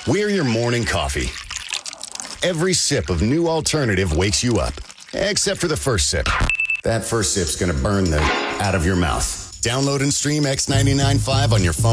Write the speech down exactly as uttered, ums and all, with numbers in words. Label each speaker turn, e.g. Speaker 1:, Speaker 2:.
Speaker 1: We're your morning coffee. Every sip of New Alternative wakes you up, except for the first sip. That first sip's gonna burn the out of your mouth. Download and stream X ninety-nine point five on your phone.